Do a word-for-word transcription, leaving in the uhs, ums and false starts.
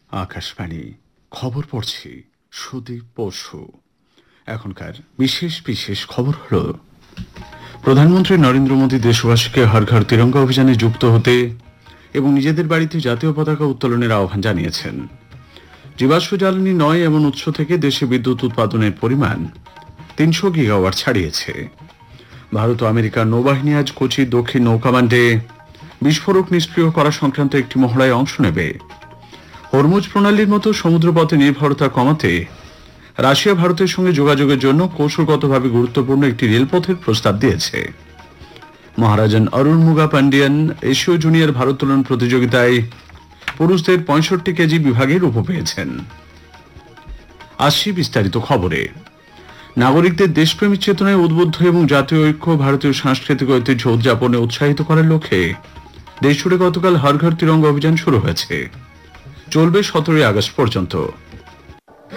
আকাশবাণী খবর পড়ছি সুদীপ বসু। এখনকার বিশেষ বিশেষ খবর হল, প্রধানমন্ত্রী নরেন্দ্র মোদী দেশবাসীকে হর ঘর তিরঙ্গা অভিযানে যুক্ত হতে এবং নিজেদের বাড়িতে জাতীয় পতাকা উত্তোলনের আহ্বান জানিয়েছেন। জীবাশ্ম জ্বালানি নয় এমন উৎস থেকে দেশে বিদ্যুৎ উৎপাদনের পরিমাণ তিনশো গিগাওয়াট ছাড়িয়েছে। ভারত ও আমেরিকার নৌবাহিনী আজ কোচি দক্ষিণ নৌকামান্ডে বিস্ফোরক নিষ্ক্রিয় করা সংক্রান্ত একটি মহড়ায় অংশ নেবে। হরমুজ প্রণালীর মতো সমুদ্রপথে নির্ভরতা কমাতে রাশিয়া ভারতের সঙ্গে যোগাযোগের জন্য কৌশলগতভাবে গুরুত্বপূর্ণ একটি রেলপথের প্রস্তাব দিয়েছে। মহারাজান অরুণ মুগা পান্ডিয়ান এশীয় জুনিয়র ভারোত্তোলন প্রতিযোগিতায় পুরুষদের পঁয়ষট্টি কেজি বিভাগে রূপো পেয়েছেন। আসছি বিস্তারিত খবরে। নাগরিকদের দেশপ্রেমিক চেতনায় উদ্বুদ্ধ এবং জাতীয় ঐক্য, ভারতীয় সাংস্কৃতিক ঐতিহ্য উদযাপনে উৎসাহিত করার লক্ষ্যে দেশজুড়ে গতকাল হর ঘর তিরঙ্গা অভিযান শুরু হয়েছে। চলবে সতেরোই আগস্ট পর্যন্ত।